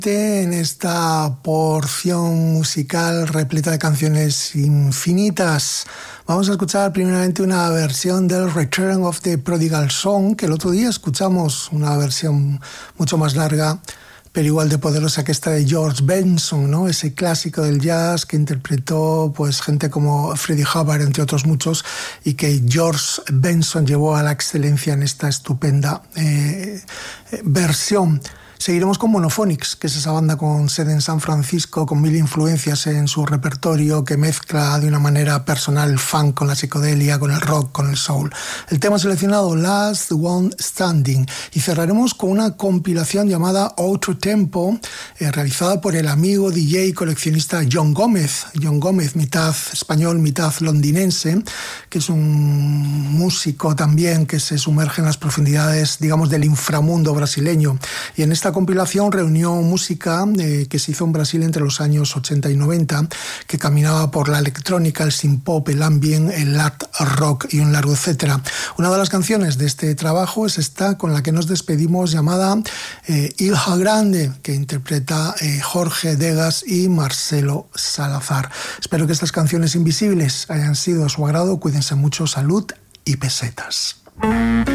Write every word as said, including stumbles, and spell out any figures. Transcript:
En esta porción musical repleta de canciones infinitas, vamos a escuchar primeramente una versión del Return of the Prodigal Son, que el otro día escuchamos una versión mucho más larga, pero igual de poderosa que esta de George Benson, ¿no? Ese clásico del jazz que interpretó pues gente como Freddie Hubbard, entre otros muchos, y que George Benson llevó a la excelencia en esta estupenda eh, versión. Seguiremos con Monophonics, que es esa banda con sede en San Francisco, con mil influencias en su repertorio, que mezcla de una manera personal el funk con la psicodelia, con el rock, con el soul. El tema seleccionado, Last One Standing. Y cerraremos con una compilación llamada Outro Tempo, eh, realizada por el amigo D J y coleccionista John Gómez. John Gómez, mitad español, mitad londinense, que es un músico también que se sumerge en las profundidades, digamos, del inframundo brasileño. Y en esta compilación reunió música eh, que se hizo en Brasil entre los años ochenta y noventa, que caminaba por la electrónica, el synth-pop, el ambient, el art rock y un largo etcétera. Una de las canciones de este trabajo es esta con la que nos despedimos, llamada eh, Ilha Grande, que interpreta eh, Jorge Degas y Marcelo Salazar. Espero que estas canciones invisibles hayan sido a su agrado. Cuídense mucho, salud y pesetas.